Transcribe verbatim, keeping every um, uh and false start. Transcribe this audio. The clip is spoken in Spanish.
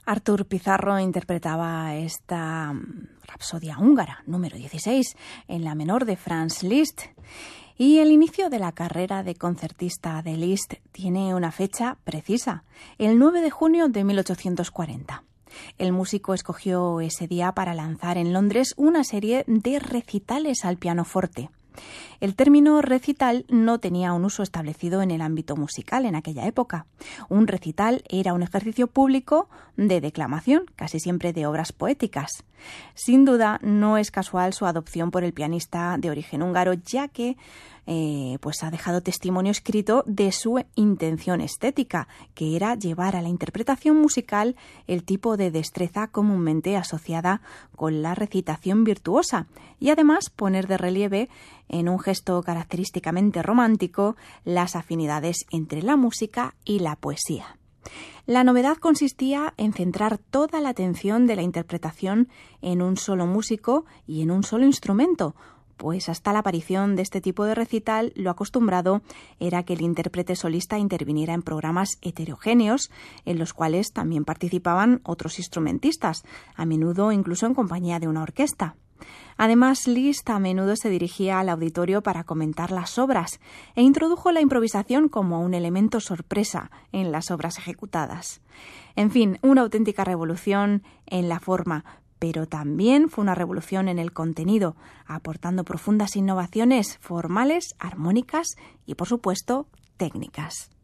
Artur Pizarro interpretaba esta Rapsodia húngara, número dieciséis, en la menor de Franz Liszt. Y el inicio de la carrera de concertista de Liszt tiene una fecha precisa, el nueve de junio de mil ochocientos cuarenta. El músico escogió ese día para lanzar en Londres una serie de recitales al pianoforte. El término recital no tenía un uso establecido en el ámbito musical en aquella época. Un recital era un ejercicio público de declamación, casi siempre de obras poéticas. Sin duda, no es casual su adopción por el pianista de origen húngaro, ya que eh, pues ha dejado testimonio escrito de su intención estética, que era llevar a la interpretación musical el tipo de destreza comúnmente asociada con la recitación virtuosa, y además poner de relieve en un gesto característicamente romántico las afinidades entre la música y la poesía. La novedad consistía en centrar toda la atención de la interpretación en un solo músico y en un solo instrumento, pues hasta la aparición de este tipo de recital lo acostumbrado era que el intérprete solista interviniera en programas heterogéneos en los cuales también participaban otros instrumentistas, a menudo incluso en compañía de una orquesta. Además, Liszt a menudo se dirigía al auditorio para comentar las obras e introdujo la improvisación como un elemento sorpresa en las obras ejecutadas. En fin, una auténtica revolución en la forma, pero también fue una revolución en el contenido, aportando profundas innovaciones formales, armónicas y, por supuesto, técnicas.